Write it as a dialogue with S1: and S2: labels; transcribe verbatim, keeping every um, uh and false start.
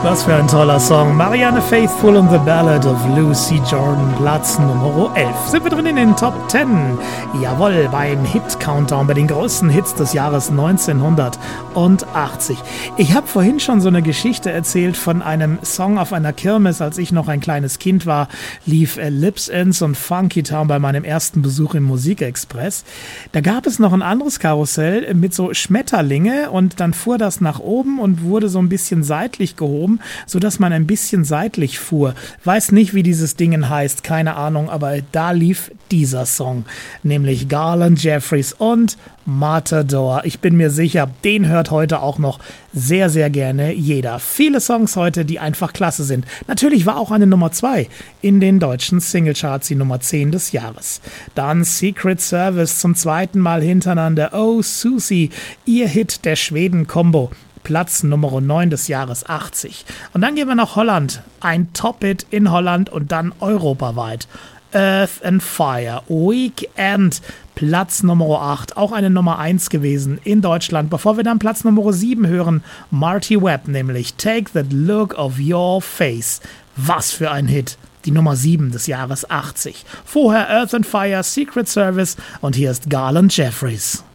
S1: Was für ein toller Song. Marianne Faithfull und The Ballad of Lucy Jordan, Platz Nummer elf. Sind wir drin in den Top zehn? Jawohl, beim Hit-Countdown, bei den größten Hits des Jahres neunzehnhundertachtzig. Ich habe vorhin schon so eine Geschichte erzählt von einem Song auf einer Kirmes, als ich noch ein kleines Kind war, lief äh, Lips Ends und Funky Town bei meinem ersten Besuch im Musikexpress. Da gab es noch ein anderes Karussell mit so Schmetterlinge und dann fuhr das nach oben und wurde so ein bisschen seitlich gehoben, sodass man ein bisschen seitlich fuhr. Weiß nicht, wie dieses Ding heißt, keine Ahnung, aber da lief dieser Song, nämlich Garland Jeffries und Matador. Ich bin mir sicher, den hört heute auch noch sehr, sehr gerne jeder. Viele Songs heute, die einfach klasse sind. Natürlich war auch eine Nummer zwei in den deutschen Singlecharts, die Nummer zehn des Jahres. Dann Secret Service zum zweiten Mal hintereinander. Oh Susie, ihr Hit der Schweden-Kombo. Platz Nummer neun des Jahres achtzig. Und dann gehen wir nach Holland. Ein Top-Hit in Holland und dann europaweit. Earth and Fire, Weekend, Platz Nummer acht, auch eine Nummer eins gewesen in Deutschland. Bevor wir dann Platz Nummer sieben hören, Marty Webb, nämlich Take That Look of Your Face. Was für ein Hit, die Nummer sieben des Jahres achtzig. Vorher Earth and Fire, Secret Service und hier ist Garland Jeffries.